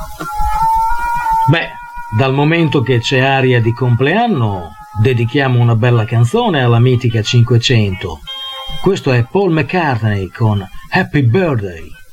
Beh, dal momento che c'è aria di compleanno, dedichiamo una bella canzone alla mitica 500. Questo è Paul McCartney con Happy Birthday.